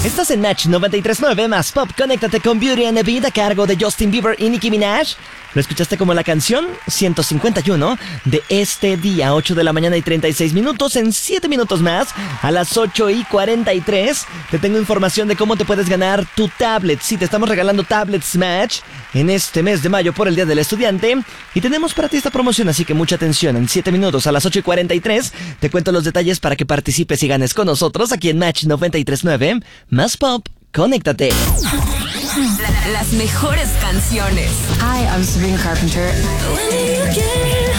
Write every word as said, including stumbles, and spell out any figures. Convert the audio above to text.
Estás en Match noventa y tres punto nueve más Pop. Conéctate con Beauty and the Beat a cargo de Justin Bieber y Nicki Minaj. ¿Lo escuchaste como la canción ciento cincuenta y uno de este día? ocho de la mañana y treinta y seis minutos. En siete minutos más, a las ocho y cuarenta y tres, te tengo información de cómo te puedes ganar tu tablet. Sí, te estamos regalando tablets Match en este mes de mayo por el Día del Estudiante. Y tenemos para ti esta promoción, así que mucha atención. En siete minutos, a las ocho y cuarenta y tres, te cuento los detalles para que participes y ganes con nosotros aquí en Match noventa y tres punto nueve. Más Pop, conéctate. La, las mejores canciones. Hi, I'm Sabrina Carpenter. When you get